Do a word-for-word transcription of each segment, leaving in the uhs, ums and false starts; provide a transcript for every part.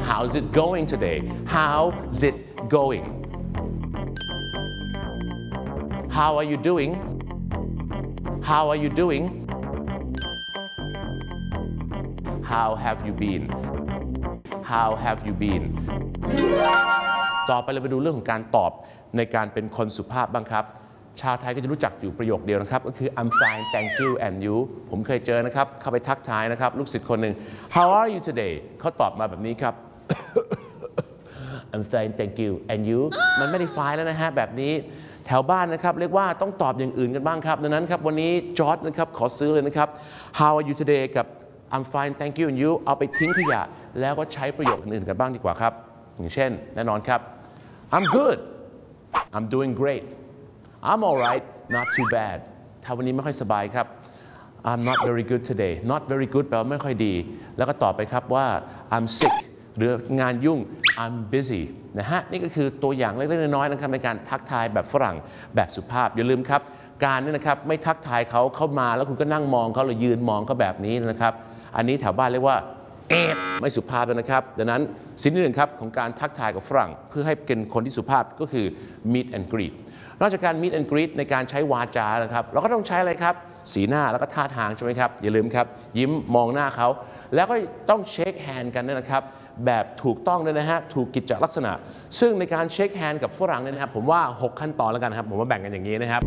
how's it going today how's it going how are you doing how are you doing how have you been how have you been ต่อไปเราไปดูเรื่องของการตอบในการเป็นคนสุภาพบ้างครับชาวไทยก็จะรู้จักอยู่ประโยคเดียวนะครับก็คือ I'm fine thank you and you ผมเคยเจอนะครับเข้าไปทักทายนะครับลูกศิษย์คนหนึ่ง How are you today เขาตอบมาแบบนี้ครับ I'm fine thank you and you มันไม่ได้ fine แล้วนะฮะแบบนี้แถวบ้านนะครับเรียกว่าต้องตอบอย่างอื่นกันบ้างครับดังนั้นครับวันนี้จอร์จนะครับขอซื้อเลยนะครับ How are you today กับ I'm fine thank you and you เอาไปทิ้งขยะแล้วก็ใช้ประโยคอื่นกันบ้างดีกว่าครับอย่างเช่นแน่นอนครับ I'm good I'm doing great I'm alright not too bad ถ้าวันนี้ไม่ค่อยสบายครับ I'm not very good today not very good แปลว่าไม่ค่อยดีแล้วก็ต่อไปครับว่า I'm sick หรืองานยุ่ง I'm busy นะฮะนี่ก็คือตัวอย่างเล็กๆน้อยๆนะครับในการทักทายแบบฝรั่งแบบสุภาพอย่าลืมครับการนี่นะครับไม่ทักทายเขาเข้ามาแล้วคุณก็นั่งมองเขาหรือยืนมองเขาแบบนี้นะครับอันนี้แถวบ้านเรียกว่าเอ๊ะไม่สุภาพนะครับดังนั้นสิ่งที่หนึ่งครับของการทักทายกับฝรั่งเพื่อให้เป็นคนที่สุภาพก็คือ meet and greet นอกจากการ meet and greet ในการใช้วาจานะครับเราก็ต้องใช้อะไรครับสีหน้าแล้วก็ท่าทางใช่ไหมครับอย่าลืมครับยิ้มมองหน้าเขาแล้วก็ต้องเช็คแฮนด์กันด้วยนะครับแบบถูกต้องด้วยนะฮะถูกกิจลักษณะซึ่งในการเช็คแฮนด์กับฝรั่งเนี่ยนะครับผมว่าหกขั้นตอนแล้วกันครับผมว่าแบ่งกันอย่างนี้นะครับ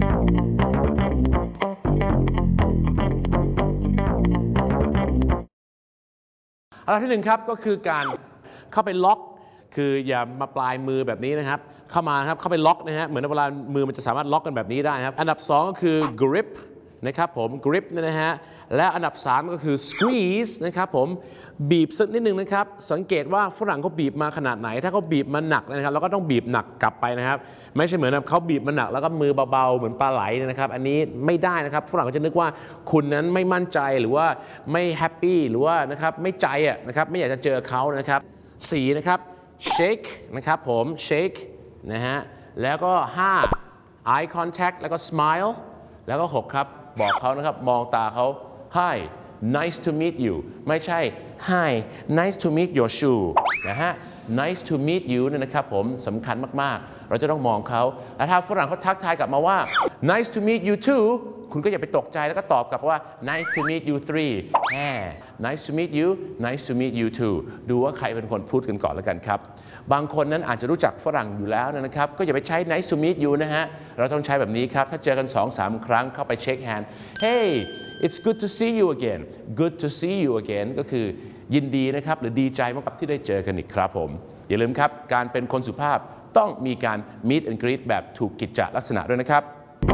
อันดับที่หนึ่งครับก็คือการเข้าไปล็อกคืออย่ามาปลายมือแบบนี้นะครับเข้ามาครับเข้าไปล็อกนะฮะเหมือนเวลามือมันจะสามารถล็อกกันแบบนี้ได้ครับอันดับสองก็คือ grip นะครับผม grip นะฮะและอันดับสามก็คือ squeeze นะครับผมบีบสักนิดนึงนะครับสังเกตว่าฝรั่งเขาบีบมาขนาดไหนถ้าเขาบีบมาหนักนะครับเราก็ต้องบีบหนักกลับไปนะครับไม่ใช่เหมือนเขาบีบมาหนักแล้วก็มือเบาๆเหมือนปลาไหลนะครับอันนี้ไม่ได้นะครับฝรั่งเขาจะนึกว่าคุณนั้นไม่มั่นใจหรือว่าไม่แฮปปี้หรือว่านะครับไม่ใจอ่ะนะครับไม่อยากจะเจอเขานะครับสี่นะครับ shake นะครับผม shake นะฮะแล้วก็ห้า eye contact แล้วก็ smile แล้วก็หกครับบอกเขานะครับมองตาเขา hi nice to meet you ไม่ใช่ hi nice to meet your shoe นะฮะ nice to meet you เนี่ยนะครับผมสำคัญมากๆเราจะต้องมองเขาแล้วถ้าฝรั่งเขาทักทายกลับมาว่า nice to meet you too คุณก็อย่าไปตกใจแล้วก็ตอบกลับว่า nice to meet you three แหม nice to meet you nice to meet you too ดูว่าใครเป็นคนพูดกันก่อนแล้วกันครับบางคนนั้นอาจจะรู้จักฝรั่งอยู่แล้วนะครับก็อย่าไปใช้ nice to meet you นะฮะเราต้องใช้แบบนี้ครับถ้าเจอกัน สองสาม ครั้งเข้าไปเช็คแฮนด์ hey it's good to see you again good to see you again ก็คือยินดีนะครับหรือดีใจมากที่ได้เจอกันอีกครับผมอย่าลืมครับการเป็นคนสุภาพต้องมีการ meet and greet แบบถูกกิจจลักษณะด้วยนะครับ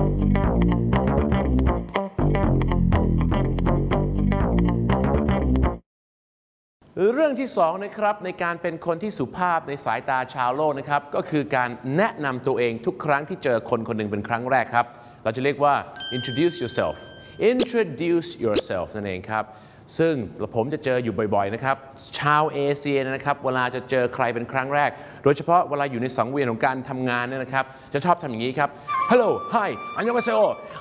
เรื่องที่สองนะครับในการเป็นคนที่สุภาพในสายตาชาวโลกนะครับก็คือการแนะนำตัวเองทุกครั้งที่เจอคนคนหนึ่งเป็นครั้งแรกครับเราจะเรียกว่า introduce yourself introduce yourself นั่นเองครับซึ่งผมจะเจออยู่บ่อยๆนะครับชาวเอเชียนะครับเวลาจะเจอใครเป็นครั้งแรกโดยเฉพาะเวลาอยู่ในสังเวียนของการทำงานเนี่ยนะครับจะชอบทำอย่างนี้ครับ hello hi 안녕하세요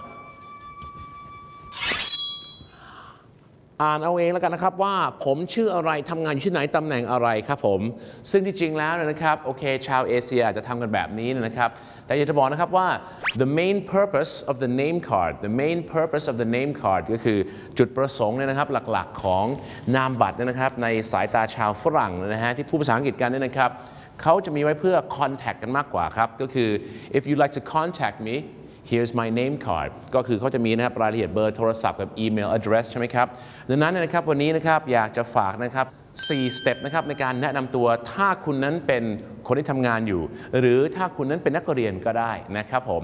อ่านเอาเองแล้วกันนะครับว่าผมชื่ออะไรทำงานอยู่ที่ไหนตำแหน่งอะไรครับผมซึ่งที่จริงแล้วนะครับโอเคชาวเอเชียจะทำกันแบบนี้นะครับแต่อยากจะบอกนะครับว่า the main purpose of the name card the main purpose of the name card ก็คือจุดประสงค์เนี่ยนะครับหลักๆของนามบัตรนะครับในสายตาชาวฝรั่งนะฮะที่พูดภาษาอังกฤษกันเนี่ยนะครับเขาจะมีไว้เพื่อ contact กันมากกว่าครับก็คือ if you like to contact me here's my name card ก็คือเขาจะมีนะครับรายละเอียดเบอร์โทรศัพท์กับอีเมล address ใช่ไหมครับดังนั้นนะครับวันนี้นะครับอยากจะฝากนะครับสี่สเต็ปนะครับในการแนะนำตัวถ้าคุณนั้นเป็นคนที่ทำงานอยู่หรือถ้าคุณนั้นเป็นนักเรียนก็ได้นะครับผม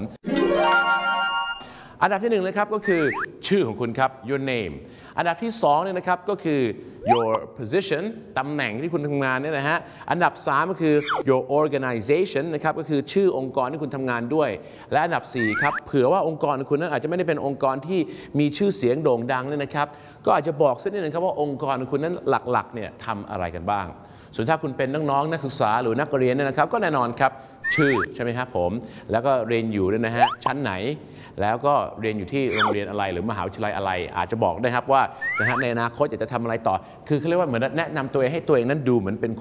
อันดับที่หนึ่งนะครับก็คือชื่อของคุณครับ your name อันดับที่สองเนี่ยนะครับก็คือ your position ตำแหน่งที่คุณทำงานเนี่ยนะฮะอันดับสามก็คือ your organization นะครับก็คือชื่อองค์กรที่คุณทำงานด้วยและอันดับสี่ครับเผื่อว่าองค์กรของคุณนั้นอาจจะไม่ได้เป็นองค์กรที่มีชื่อเสียงโด่งดังเนี่ยนะครับก็อาจจะบอกสักนิดนึงครับว่าองค์กรของคุณนั้นหลักๆเนี่ยทำอะไรกันบ้างส่วนถ้าคุณเป็นน้องๆนักศึกษาหรือนักเรียนเนี่ยนะครับก็แน่นอนครับชื่อใช่ไหมครับผมแล้วก็เรียนอยู่ด้วยนะฮะชั้นไหนแล้วก็เรียนอยู่ที่โรงเรียนอะไรหรือมหาวิทยาลัยอะไรอาจจะบอกได้ครับว่านะฮะในอนาคตอยากจะทำอะไรต่อคือเขาเรียกว่าเหมือนแนะนำตัวเองให้ตัวเองนั้นดูเหมือนเป็น